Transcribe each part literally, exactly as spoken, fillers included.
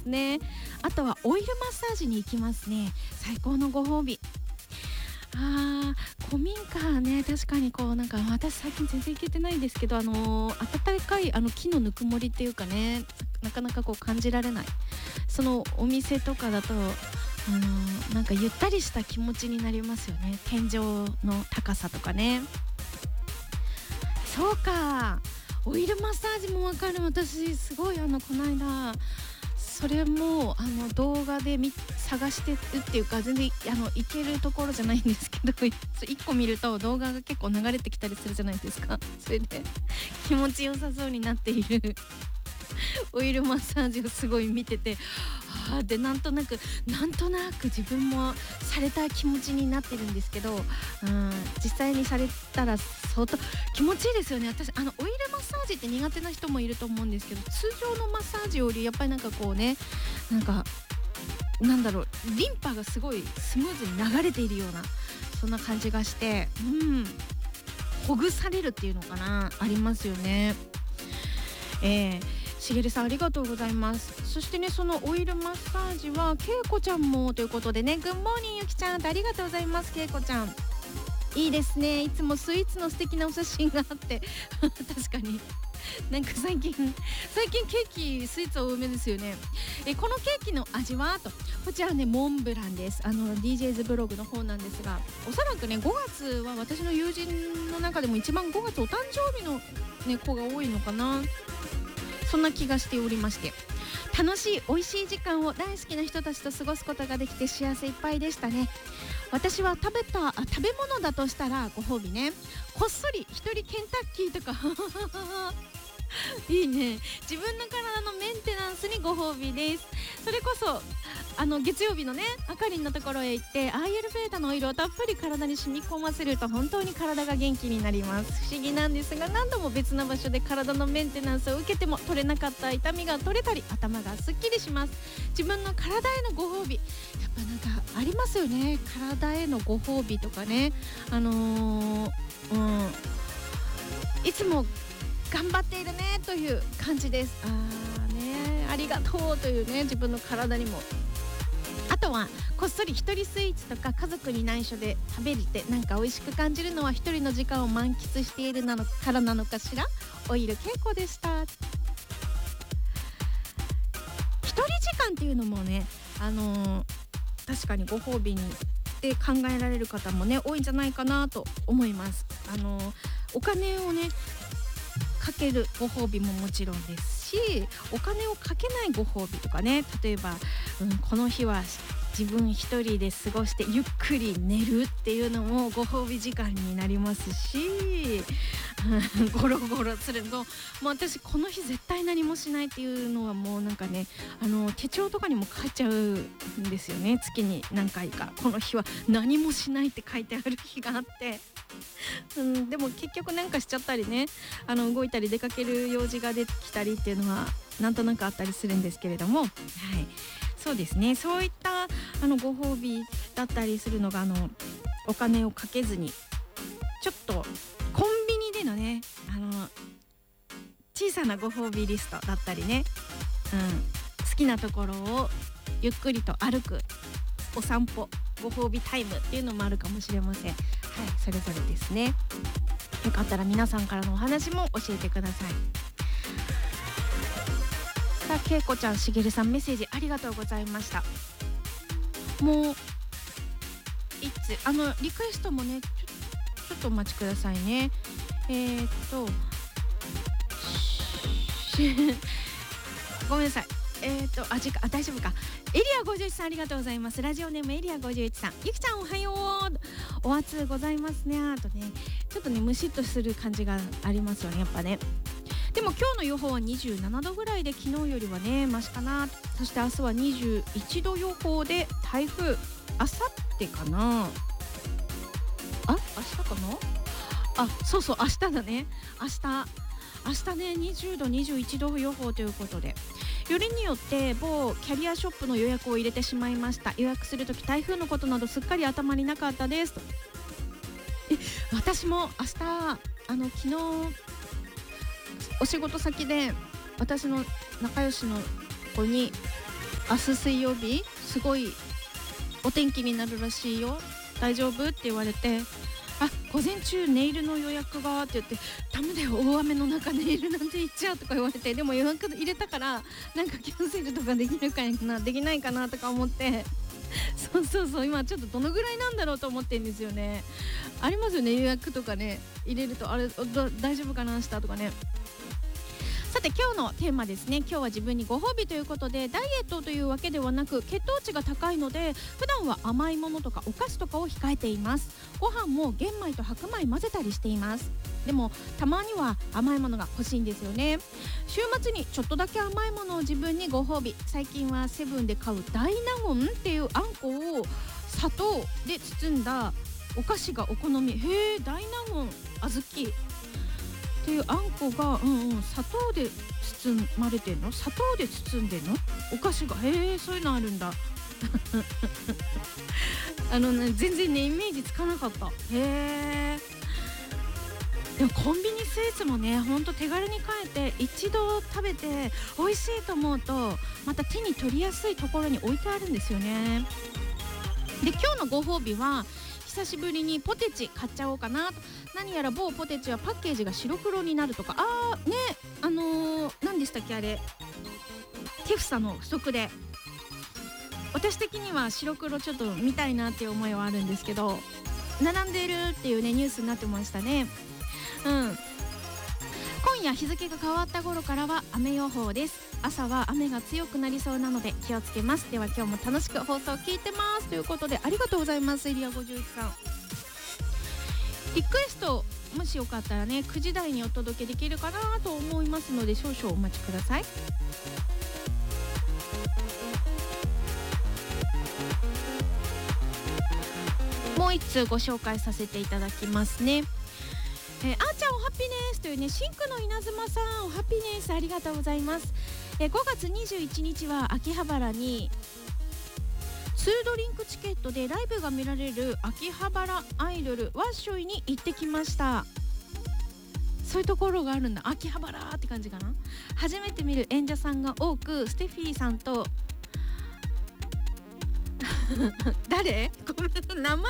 ね。あとはオイルマッサージに行きますね。最高のご褒美。あー、古民家ね、確かにこうなんか私最近全然行けてないんですけど、あのー、温かいあの木のぬくもりっていうかね、なかなかこう感じられない。そのお店とかだと、あのー、なんかゆったりした気持ちになりますよね。天井の高さとかね。そうか、オイルマッサージもわかる。私すごいあのこの間それもあの動画で見探してるっていうか、全然あの行けるところじゃないんですけど、いっこ見ると動画が結構流れてきたりするじゃないですか。それで気持ちよさそうになっているオイルマッサージをすごい見てて、あーでなんとなくなんとなく自分もされた気持ちになってるんですけど、うん、実際にされたら相当気持ちいいですよね。私あのオイルマッサージって苦手な人もいると思うんですけど、通常のマッサージよりやっぱりなんかこうね、なんかなんだろう、リンパがすごいスムーズに流れているような、そんな感じがして、うん、ほぐされるっていうのかな、ありますよね。えーしげるさんありがとうございます。そしてね、そのオイルマッサージはけいこちゃんもということでね、グッモーニンゆきちゃんありがとうございます。けいこちゃんいいですね。いつもスイーツの素敵なお写真があって確かになんか最近最近ケーキスイーツ多めですよね。えこのケーキの味はと、こちらねモンブランです。あの ディージェーズ ブログの方なんですが、おそらくねごがつは私の友人の中でも一番ごがつお誕生日の、ね、子が多いのかな、そんな気がしておりまして、楽しい美味しい時間を大好きな人たちと過ごすことができて幸せいっぱいでしたね。私は食べたあ食べ物だとしたらご褒美ね、こっそり一人ケンタッキーとかいいね。自分の体のメンテナンスにご褒美です。それこそあの月曜日のねあかりんのところへ行ってアーユルヴェーダのオイルをたっぷり体に染み込ませると本当に体が元気になります。不思議なんですが、何度も別の場所で体のメンテナンスを受けても取れなかった痛みが取れたり頭がすっきりします。自分の体へのご褒美、やっぱなんかありますよね。体へのご褒美とかね、あのー、うんいつも頑張っているねという感じです。あーね、ありがとうというね、自分の体にも。あとはこっそり一人スイーツとか家族に内緒で食べれてなんか美味しく感じるのは一人の時間を満喫しているなのからなのかしら。オイルけいこでした。一人時間っていうのもね、あのー、確かにご褒美にって考えられる方もね多いんじゃないかなと思います。あのー、お金をねかけるご褒美ももちろんですし、お金をかけないご褒美とかね、例えば、うん、この日は自分一人で過ごしてゆっくり寝るっていうのもご褒美時間になりますし、ゴロゴロするのもう私この日絶対何もしないっていうのはもうなんかね、あの手帳とかにも書いちゃうんですよね。月に何回かこの日は何もしないって書いてある日があってうん、でも結局なんかしちゃったりね、あの動いたり出かける用事が出てきたりっていうのはなんとなくあったりするんですけれども、はい、そうですね。そういったあのご褒美だったりするのが、あのお金をかけずにちょっとコンビニでのね、あの小さなご褒美リストだったりね、うん、好きなところをゆっくりと歩くお散歩ご褒美タイムっていうのもあるかもしれません。はい、それぞれですね。よかったら皆さんからのお話も教えてください。さあ、けいこちゃん、しげるさんメッセージありがとうございました。もういつあのリクエストもね、ちょ、ちょっとお待ちくださいね。えー、っとごめんなさい。えー、っとあ時間あ大丈夫か。エリアごじゅういちさんありがとうございます。ラジオネームエリアごじゅういちさん、ゆきちゃんおはよう。お暑ございますね。あとねちょっとねムシッとする感じがありますよね、やっぱね。でも今日の予報はにじゅうななどぐらいで昨日よりはねマシかな。そして明日はにじゅういちど予報で台風あさってかなあ明日かなあそうそう明日だね。明日明日ねにじゅうどにじゅういちど予報ということで、よりによって某キャリアショップの予約を入れてしまいました。予約するとき台風のことなどすっかり頭になかったですと。え私も明日あの昨日お仕事先で私の仲良しの子に明日水曜日すごいお天気になるらしいよ、大丈夫って言われて、あ、午前中ネイルの予約がって言って、ダメだよ大雨の中ネイルなんて行っちゃうとか言われて、でも予約入れたからなんかキャンセルとかできるかなできないかなとか思ってそうそうそう、今ちょっとどのぐらいなんだろうと思ってるんですよね。ありますよね、予約とかね入れると、あれ大丈夫かな明日とかね。さて今日のテーマですね。今日は自分にご褒美ということで、ダイエットというわけではなく血糖値が高いので普段は甘いものとかお菓子とかを控えています。ご飯も玄米と白米混ぜたりしています。でもたまには甘いものが欲しいんですよね。週末にちょっとだけ甘いものを自分にご褒美。最近はセブンで買う大納言っていうあんこを砂糖で包んだお菓子がお好み。へー、大納言小豆っていうあんこが、うんうん、砂糖で包まれてんの、砂糖で包んでんのお菓子が、へえ、そういうのあるんだあのね、全然ねイメージつかなかった。へえ。でもコンビニスイーツもね、ほんと手軽に買えて、一度食べて美味しいと思うとまた手に取りやすいところに置いてあるんですよね。で今日のご褒美は久しぶりにポテチ買っちゃおうかなと。何やら某ポテチはパッケージが白黒になるとか、あーね、あのー、何でしたっけあれ、ティフサの不足で、私的には白黒ちょっと見たいなっていう思いはあるんですけど、並んでいるっていうねニュースになってましたね。うん。今夜日付が変わった頃からは雨予報です。朝は雨が強くなりそうなので気をつけます。では今日も楽しく放送を聞いてますということで、ありがとうございます。エリアごじゅういちさん、リクエストもしよかったらねくじ台にお届けできるかなと思いますので、少々お待ちください。もう一通ご紹介させていただきますね。えー、あーちゃんおハッピーネスというね、シンクの稲妻さんおハッピーネスありがとうございます。えー、ごがつにじゅういちにちは秋葉原にツードリンクチケットでライブが見られる秋葉原アイドルワッショイに行ってきました。そういうところがあるんだ、秋葉原って感じかな。初めて見る演者さんが多く、ステフィーさんと誰ごめん、名前がね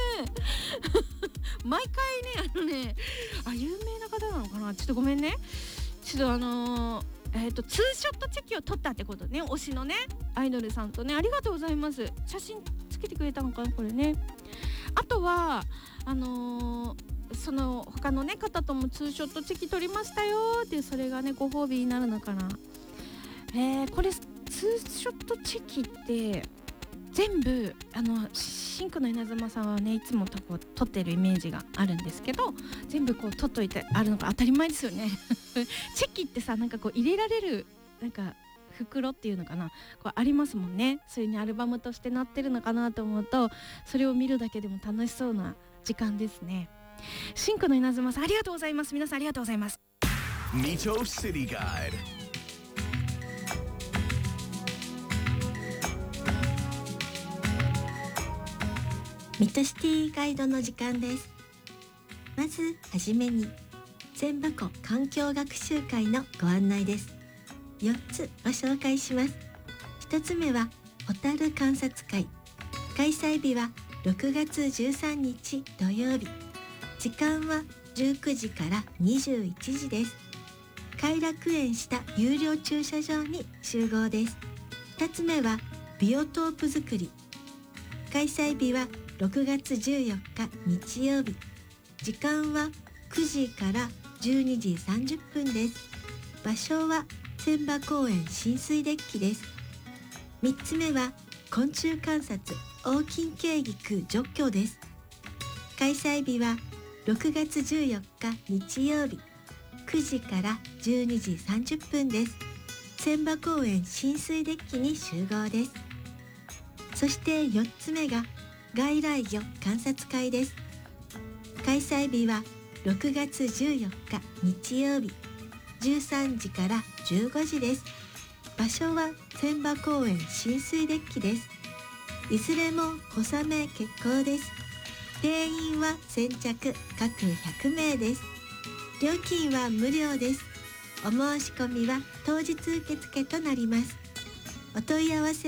毎回ねあのねあ有名な方なのかな、ちょっとごめんね。ちょっとあのー、えーとツーショットチェキを撮ったってことね、推しのねアイドルさんとね、ありがとうございます。写真つけてくれたのかなこれね。あとはあのー、その他のね方ともツーショットチェキ撮りましたよっていう、それがねご褒美になるのかな。えー、これツーショットチェキって全部あのシンクの稲妻さんはねいつもとこう撮ってるイメージがあるんですけど、全部こう撮っといてあるのが当たり前ですよねチェキってさ、なんかこう入れられるなんか袋っていうのかな、こうありますもんね。それにアルバムとしてなってるのかなと思うと、それを見るだけでも楽しそうな時間ですね。シンクの稲妻さんありがとうございます。皆さんありがとうございます。 ミトシティガイド。 ミッドシティガイドの時間です。まずはじめに千葉湖環境学習会のご案内です。よっつご紹介します。ひとつめはホタル観察会。開催日はろくがつじゅうさんにち土曜日。時間はじゅうくじからにじゅういちじです。偕楽園した有料駐車場に集合です。ふたつめはビオトープ作り。開催日はろくがつじゅうよっか日曜日。時間はくじからじゅうにじさんじゅっぷんです。場所は千葉公園浸水デッキです。みっつめは昆虫観察オオキンケイギク除去です。開催日はろくがつじゅうよっか日曜日。くじからじゅうにじさんじゅっぷんです。千葉公園浸水デッキに集合です。そしてよっつめが外来魚観察会です。開催日はろくがつじゅうよっか日曜日。じゅうさんじからじゅうごじです。場所は千葉公園浸水デッキです。いずれも小雨決行です。定員は先着各ひゃくめいです。料金は無料です。お申し込みは当日受付となります。 お問い合わせ